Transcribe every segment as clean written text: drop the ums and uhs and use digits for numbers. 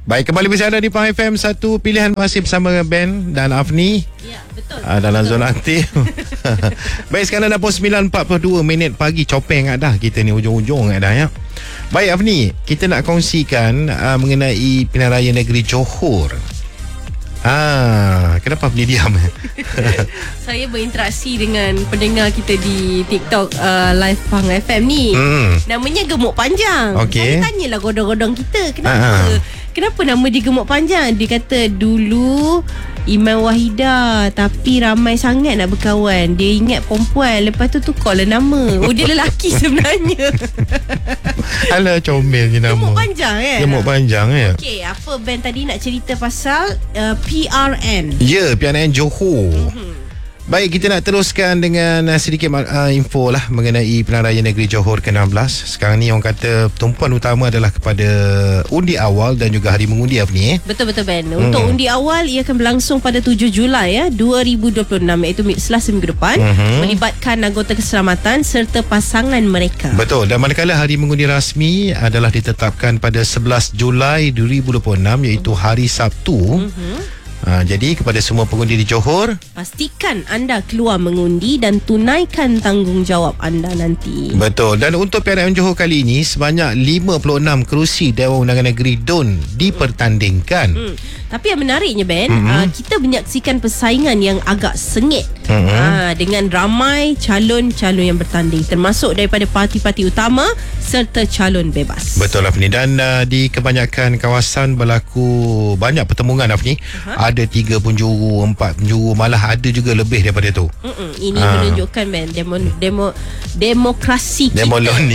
Baik, kembali bersama di Pang FM. Satu pilihan masih bersama Ben dan Afni. Ya, betul. Dalam zona aktif. Baik, sekarang dah pukul 9.42 pagi. Copeng dah kita ni, ujung-ujung dah ya. Baik Afni, kita nak kongsikan mengenai pilihan raya negeri Johor. Kenapa Afni diam? Saya berinteraksi dengan pendengar kita di TikTok live Pang FM ni. Namanya Gemuk Panjang. Saya tanyalah godong-godong kita, kenapa nama dia Gemuk Panjang? Dia kata dulu Iman Wahida, tapi ramai sangat nak berkawan. Dia ingat perempuan, lepas tu tukar lah nama. Oh, dia lelaki sebenarnya. Alah, comel je nama. Gemuk Panjang Gemuk Panjang Okey, apa Ben tadi nak cerita pasal PRN. Ya, PRN Johor. Baik, kita nak teruskan dengan sedikit info lah mengenai pilihan raya negeri Johor ke-16. Sekarang ni orang kata tumpuan utama adalah kepada undi awal dan juga hari mengundi ni. Betul-betul Ben. Untuk undi awal ia akan berlangsung pada 7 Julai 2026, iaitu Selasa minggu depan, melibatkan anggota keselamatan serta pasangan mereka. Betul. Dan manakala hari mengundi rasmi adalah ditetapkan pada 11 Julai 2026, iaitu hari Sabtu. Jadi kepada semua pengundi di Johor, pastikan anda keluar mengundi dan tunaikan tanggungjawab anda nanti. Betul. Dan untuk PRN Johor kali ini, sebanyak 56 kerusi Dewan Undangan Negeri DUN dipertandingkan. Tapi yang menariknya Ben, kita menyaksikan persaingan yang agak sengit dengan ramai calon-calon yang bertanding, termasuk daripada parti-parti utama serta calon bebas. Betul Afni. Dan di kebanyakan kawasan berlaku banyak pertemuan Afni. Ada 3 penjuru, 4 penjuru, malah ada juga lebih daripada tu. Ini menunjukkan Ben, demokrasi kita,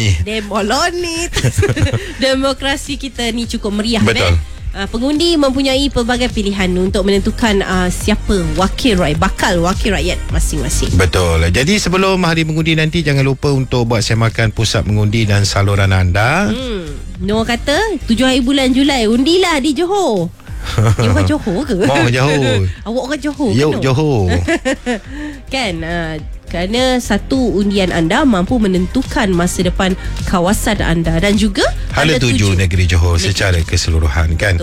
demokrasi kita ni cukup meriah. Betul. Ben, pengundi mempunyai pelbagai pilihan untuk menentukan siapa bakal wakil rakyat masing-masing. Betul. Jadi sebelum hari mengundi nanti, jangan lupa untuk buat semakan pusat mengundi dan saluran anda. Noor kata 7 hari bulan Julai undilah di Johor. Dia bukan Johor ke? Johor. Awak orang Johor ke? Johor. Kan, kerana satu undian anda mampu menentukan masa depan kawasan anda dan juga hala tuju negeri Johor secara keseluruhan, kan?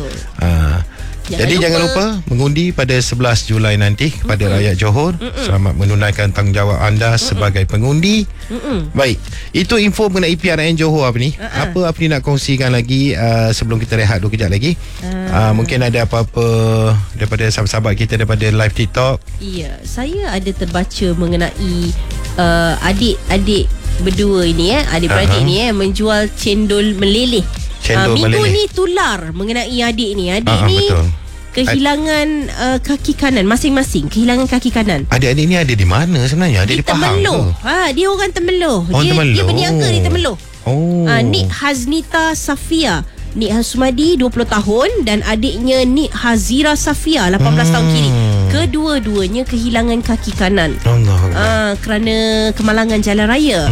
Jadi jangan lupa mengundi pada 11 Julai nanti kepada rakyat Johor. Selamat menunaikan tanggungjawab anda sebagai pengundi. Baik, itu info mengenai PRN Johor apa ni nak kongsikan lagi sebelum kita rehat dulu kejap lagi. Mungkin ada apa-apa daripada sahabat-sahabat kita daripada live TikTok. Ya, saya ada terbaca mengenai adik-adik berdua ini adik-beradik ni menjual cendol meleleh. Minggu ni tular mengenai adik ni. Adik ni betul. Kehilangan kaki kanan masing-masing. Kehilangan kaki kanan. Adik-adik ni ada di mana sebenarnya? Ada di Pahang ke? Dia orang Temeloh. Dia berniaga di Temeloh. Nik Haznita Safia, Nik Hasmadi 20 tahun dan adiknya Nik Hazira Safia 18 tahun kiri. Kedua-duanya kehilangan kaki kanan kerana kemalangan jalan raya.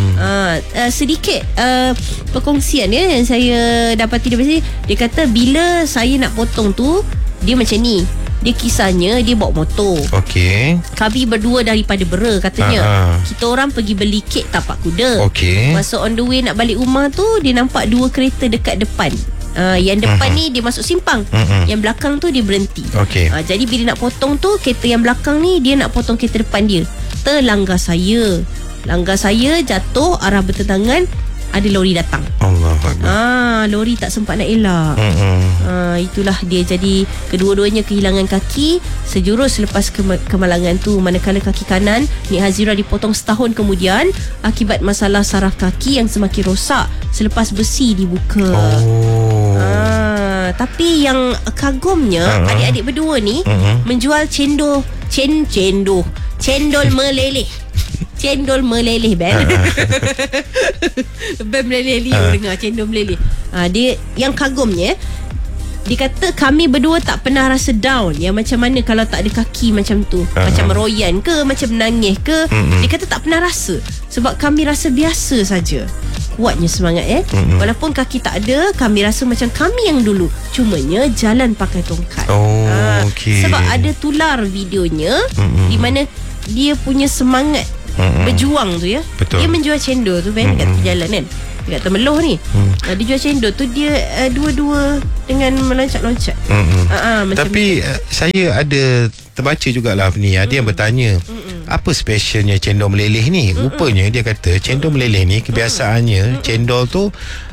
Sedikit perkongsian yang saya dapati daripada sini. Dia kata bila saya nak potong tu, dia macam ni. Dia kisahnya dia bawa motor. Kami berdua daripada Bera katanya. Kita orang pergi beli kek tapak kuda. Masa on the way nak balik rumah tu, dia nampak 2 kereta dekat depan. Yang depan ni dia masuk simpang, yang belakang tu dia berhenti. Jadi bila nak potong tu, kereta yang belakang ni dia nak potong kereta depan dia. Terlanggar saya. Langgar saya, jatuh arah bertentangan. Ada lori datang. Lori tak sempat nak elak. Itulah dia. Jadi kedua-duanya kehilangan kaki sejurus selepas kemalangan tu. Manakala kaki kanan Nik Hazira dipotong setahun kemudian akibat masalah saraf kaki yang semakin rosak selepas besi dibuka. Tapi yang kagumnya, adik-adik berdua ni menjual cendol meleleh. Cendol meleleh Ben. Ben meleleh dengar cendol meleleh. Dia yang kagumnya, dia kata kami berdua tak pernah rasa down. Yang macam mana kalau tak ada kaki macam tu, macam meroyan ke, macam menangis ke. Dia kata tak pernah rasa, sebab kami rasa biasa saja. Kuatnya semangat walaupun kaki tak ada, kami rasa macam kami yang dulu, cumanya jalan pakai tongkat. Sebab ada tular videonya di mana dia punya semangat berjuang tu Betul. Dia menjual cendol tu dekat jalan kan. dekat Temeloh ni. Dia jual cendol tu dia dua-dua dengan meloncat-loncat. Tapi saya ada terbaca jugalah ni, ada yang bertanya apa specialnya cendol meleleh ni. Rupanya dia kata cendol meleleh ni kebiasaannya cendol tu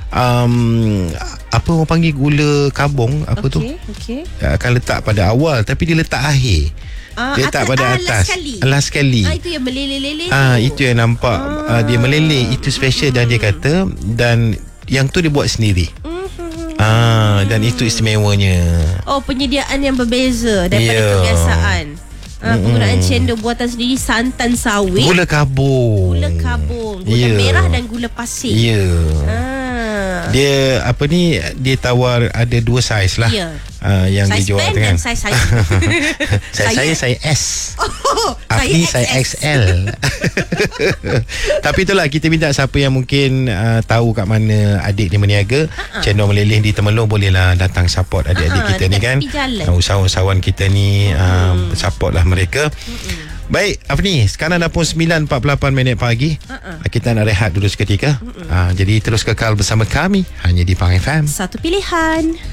apa orang panggil gula kabung apa tu akan letak pada awal tapi dia letak akhir. Dia letak pada atas last sekali. Itu yang meleleh-leleh itu yang nampak dia meleleh. Itu special dan dia kata, dan yang tu dia buat sendiri. Dan itu istimewanya. Penyediaan yang berbeza daripada kebiasaan. Penggunaan cendol buatan sendiri, santan sawit, gula kabung, gula merah dan gula pasir. Dia apa ni, dia tawar ada 2 saiz lah. Yang saiz dijual pen kan. Dan saiz saya. Saya S. Ini saya XL. Tapi itulah, kita minta siapa yang mungkin tahu kat mana adik ni berniaga cendol meleleh di Temelong, bolehlah datang support adik-adik kita ni kan. Usahawan-usahawan kita ni support lah mereka. Baik, apa ni? Sekarang dah pun 9.48 pagi. Kita nak rehat dulu seketika. Jadi terus kekal bersama kami hanya di Pang FM. Satu pilihan.